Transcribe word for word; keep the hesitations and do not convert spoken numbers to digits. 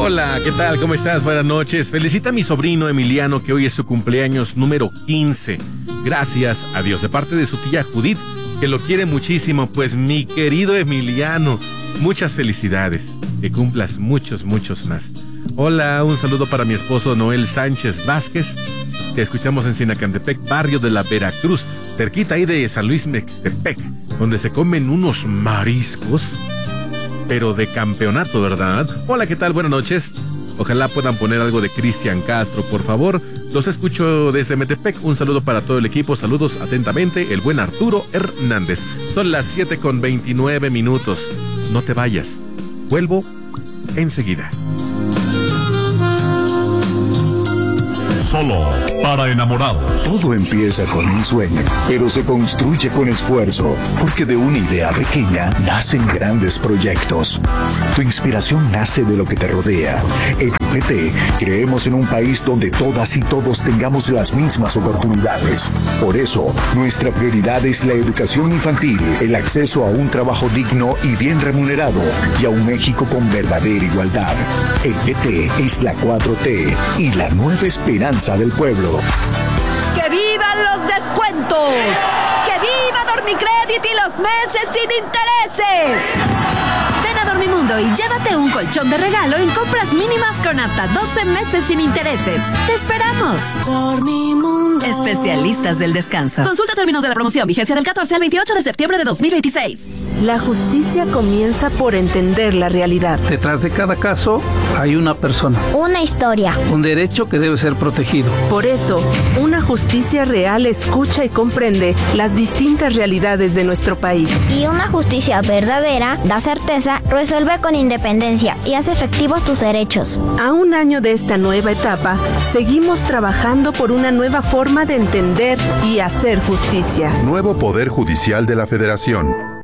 Hola, ¿qué tal? ¿Cómo estás? Buenas noches. Felicita a mi sobrino Emiliano, que hoy es su cumpleaños número quince. Gracias a Dios, de parte de su tía Judith, que lo quiere muchísimo. Pues mi querido Emiliano, muchas felicidades. Que cumplas muchos, muchos más. Hola, un saludo para mi esposo Noel Sánchez Vázquez. Te escuchamos en Sinacantepec, barrio de la Veracruz, cerquita ahí de San Luis Mextepec, donde se comen unos mariscos, pero de campeonato, ¿verdad? Hola, ¿qué tal? Buenas noches. Ojalá puedan poner algo de Cristian Castro, por favor. Los escucho desde Metepec. Un saludo para todo el equipo. Saludos atentamente, el buen Arturo Hernández. Son las siete con veintinueve minutos. No te vayas. Vuelvo enseguida. Solo para enamorados. Todo empieza con un sueño, pero se construye con esfuerzo, porque de una idea pequeña nacen grandes proyectos. Tu inspiración nace de lo que te rodea. En U P T creemos en un país donde todas y todos tengamos las mismas oportunidades. Por eso, nuestra prioridad es la educación infantil, el acceso a un trabajo digno y bien remunerado, y a un México con verdadera igualdad. El P T es la cuatro T y la nueva esperanza del pueblo. ¡Que vivan los descuentos! ¡Que viva Dormicrédito y los meses sin intereses! Ven a Dormimundo y llévate un colchón de regalo en compras mínimas con hasta doce meses sin intereses. ¡Te esperamos! Dormimundo. Especialistas del descanso. Consulta términos de la promoción. Vigencia del catorce al veintiocho de septiembre de dos mil veintiséis. La justicia comienza por entender la realidad. Detrás de cada caso hay una persona. Una historia. Un derecho que debe ser protegido. Por eso, una justicia real escucha y comprende las distintas realidades de nuestro país. Y una justicia verdadera da certeza, resuelve con independencia y hace efectivos tus derechos. A un año de esta nueva etapa, seguimos trabajando por una nueva forma de entender y hacer justicia. Nuevo Poder Judicial de la Federación.